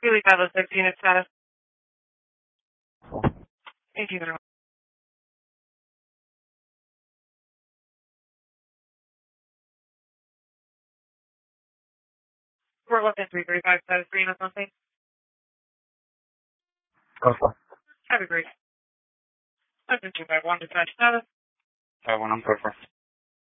Really Bravo 6 unit status. Thank you very much. We're looking 335 status 3 units something. Go for it. Have a great. 251 dispatch status. 51 on Clifford.